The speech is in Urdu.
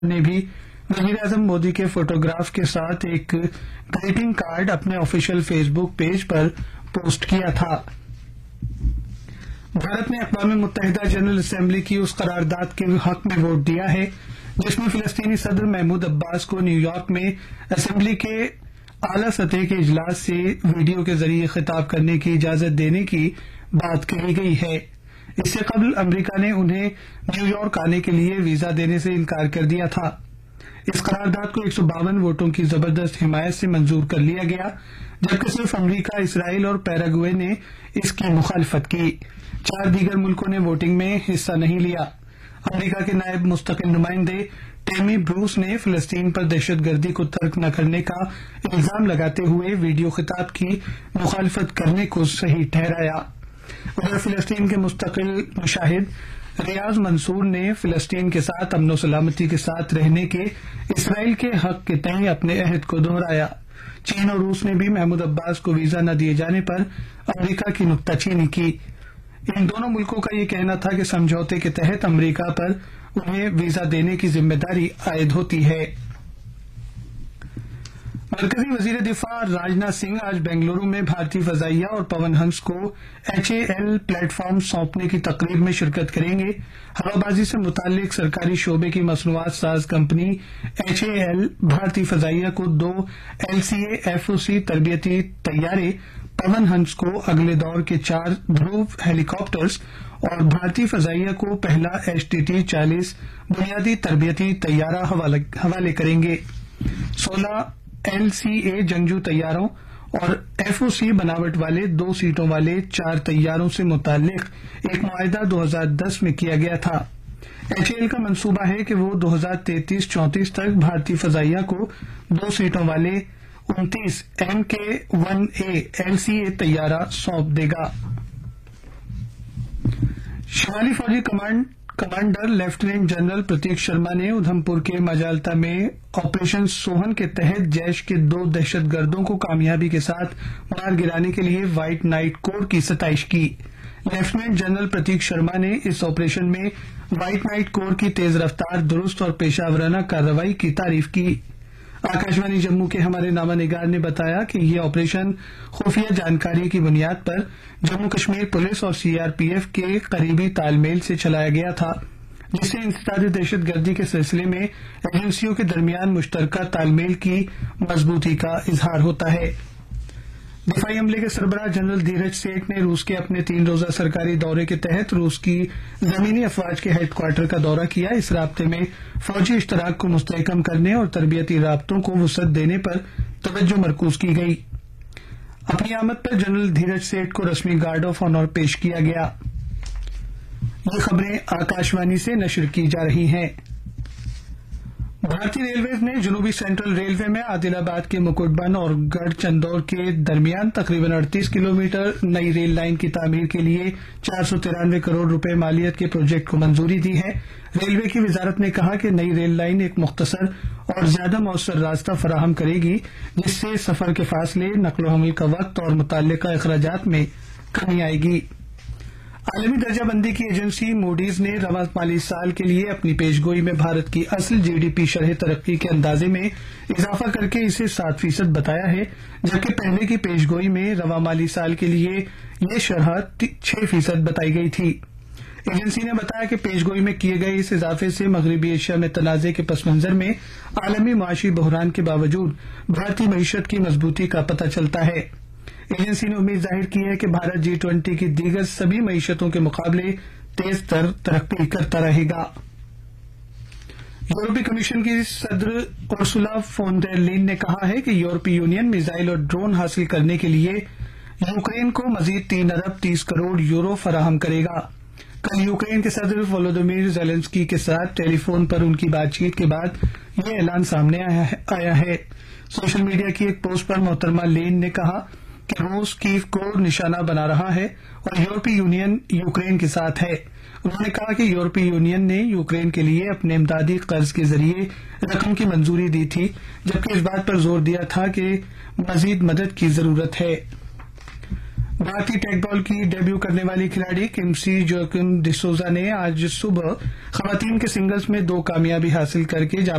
نے بھی وزیر اعظم مودی کے فوٹوگراف کے ساتھ ایک گریٹنگ کارڈ اپنے آفیشیل فیس بک پیج پر پوسٹ کیا تھا۔ بھارت نے اقوام متحدہ جنرل اسمبلی کی اس قرارداد کے حق میں ووٹ دیا ہے جس میں فلسطینی صدر محمود عباس کو نیو یارک میں اسمبلی کے اعلی سطح کے اجلاس سے ویڈیو کے ذریعے خطاب کرنے کی اجازت دینے کی بات کہی گئی ہے۔ اس سے قبل امریکہ نے انہیں نیو یارک آنے کے لیے ویزا دینے سے انکار کر دیا تھا۔ اس قرارداد کو 152 ووٹوں کی زبردست حمایت سے منظور کر لیا گیا، جبکہ صرف امریکہ، اسرائیل اور پیراگوئے نے اس کی مخالفت کی۔ 4 دیگر ملکوں نے ووٹنگ میں حصہ نہیں لیا۔ امریکہ کے نائب مستقل نمائندے ٹیمی بروس نے فلسطین پر دہشت گردی کو ترک نہ کرنے کا الزام لگاتے ہوئے ویڈیو خطاب کی مخالفت کرنے کو صحیح ٹھہرایا۔ ادھر فلسطین کے مستقل مشاہد ریاض منصور نے فلسطین کے ساتھ امن و سلامتی کے ساتھ رہنے کے اسرائیل کے حق کے تئیں اپنے عہد کو دہرایا۔ چین اور روس نے بھی محمود عباس کو ویزا نہ دیے جانے پر امریکہ کی نکتہ چینی کی۔ ان دونوں ملکوں کا یہ کہنا تھا کہ سمجھوتے کے تحت امریکہ پر انہیں ویزا دینے کی ذمہ داری عائد ہوتی ہے۔ مرکزی وزیر دفاع راجناتھ سنگھ آج بنگلورو میں بھارتی فضائیہ اور پون ہنس کو HAL پلیٹ فارم سونپنے کی تقریب میں شرکت کریں گے۔ ہوابازی سے متعلق سرکاری شعبے کی مصنوعات ساز کمپنی HAL بھارتی فضائیہ کو 2 LCA FOC تربیتی طیارے پون ہنس کو اگلے دور کے 4 دھرو ہیلی کاپٹرز اور بھارتی فضائیہ کو پہلا HTT-40 بنیادی تربیتی طیارہ حوالے کریں گے۔ 16 LCA جنگجو طیاروں اور FOC بناوٹ والے 2 سیٹوں والے 4 طیاروں سے متعلق ایک معاہدہ 2010 میں کیا گیا تھا۔ HAL کا منصوبہ ہے کہ وہ 2033-34 تک بھارتی فضائیہ کو 2 سیٹوں والے 29 MK-1A LCA طیارہ سونپ دے گا۔ شمالی فوجی کمانڈر لیفٹیننٹ جنرل پرتیک شرما نے ادھم پور کے مجالتا میں آپریشن سوہن کے تحت جیش کے 2 دہشت گردوں کو کامیابی کے ساتھ مار گرانے کے لیے وائٹ نائٹ کوڈ کی ستائش کی۔ لیفٹیننٹ جنرل پرتیک شرما نے اس آپریشن میں وائٹ نائٹ کوڈ کی تیز رفتار، درست اور پیشہ ورانہ کارروائی کی تعریف کی۔ آکاشوانی جموں کے ہمارے نامہ نگار نے بتایا کہ یہ آپریشن خفیہ جانکاری کی بنیاد پر جموں کشمیر پولیس اور CRPF کے قریبی تال میل سے چلایا گیا تھا، جس سے انسداد دہشت گردی کے سلسلے میں ایجنسیوں کے درمیان مشترکہ تال میل کی مضبوطی کا اظہار ہوتا ہے۔ دفاعی عملے کے سربراہ جنرل دھیرج سیٹھ نے روس کے اپنے 3 روزہ سرکاری دورے کے تحت روس کی زمینی افواج کے ہیڈ کوارٹر کا دورہ کیا۔ اس رابطے میں فوجی اشتراک کو مستحکم کرنے اور تربیتی رابطوں کو وسعت دینے پر توجہ مرکوز کی گئی۔ اپنی آمد پر جنرل دھیرج سیٹھ کو رسمی گارڈ آف آنر پیش کیا گیا۔ یہ خبریں آکاشوانی سے نشر کی جا رہی ہیں۔ بھارتی ریلویز نے جنوبی سینٹرل ریلوے میں عادل آباد کے مکٹ بن اور گڑھ چندور کے درمیان تقریباً 38 کلومیٹر نئی ریل لائن کی تعمیر کے لیے 493 کروڑ روپے مالیت کے پروجیکٹ کو منظوری دی ہے۔ ریلوے کی وزارت نے کہا کہ نئی ریل لائن ایک مختصر اور زیادہ مؤثر راستہ فراہم کرے گی، جس سے سفر کے فاصلے، نقل و حمل کا وقت اور متعلقہ اخراجات میں کمی آئے گی۔ عالمی درجہ بندی کی ایجنسی موڈیز نے رواں مالی سال کے لیے اپنی پیشگوئی میں بھارت کی اصل GDP شرح ترقی کے اندازے میں اضافہ کر کے اسے 7% بتایا ہے، جبکہ پہلے کی پیشگوئی میں رواں مالی سال کے لیے یہ شرح 6% بتائی گئی تھی۔ ایجنسی نے بتایا کہ پیشگوئی میں کیے گئے اس اضافے سے مغربی ایشیا میں تنازع کے پس منظر میں عالمی معاشی بحران کے باوجود بھارتی معیشت کی مضبوطی کا پتہ چلتا ہے۔ ایجنسی نے امید ظاہر کی ہے کہ بھارت G20 کی دیگر سبھی معیشتوں کے مقابلے تیز تر ترقی کرتا رہے گا۔ یورپی کمیشن کی صدر ارسولا فون ڈر لین نے کہا ہے کہ یورپی یونین میزائل اور ڈرون حاصل کرنے کے لیے یوکرین کو مزید 3 ارب 30 کروڑ یورو فراہم کرے گا۔ کل یوکرین کے صدر ولودیمیر زیلنسکی کے ساتھ ٹیلی فون پر ان کی بات چیت کے بعد یہ اعلان سامنے آیا ہے۔ سوشل میڈیا کی ایک پوسٹ پر محترمہ لین نے کہا کہ روس کیف کو نشانہ بنا رہا ہے اور یورپی یونین یوکرین کے ساتھ ہے۔ انہوں نے کہا کہ یورپی یونین نے یوکرین کے لیے اپنے امدادی قرض کے ذریعے رقم کی منظوری دی تھی، جبکہ اس بات پر زور دیا تھا کہ مزید مدد کی ضرورت ہے۔ بھارتی ٹیک بال کی ڈیبیو کرنے والی کھلاڑی کمسی جوکم ڈسوزا نے آج صبح خواتین کے سنگلز میں 2 کامیابی حاصل کر کے